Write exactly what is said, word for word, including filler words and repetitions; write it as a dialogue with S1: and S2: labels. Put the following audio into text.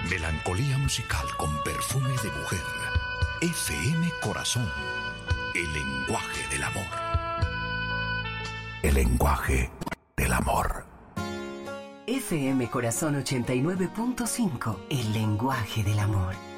S1: Melancolía musical con perfume de mujer. F M Corazón. El lenguaje del amor. El lenguaje del amor.
S2: F M Corazón ochenta y nueve punto cinco. El lenguaje del amor.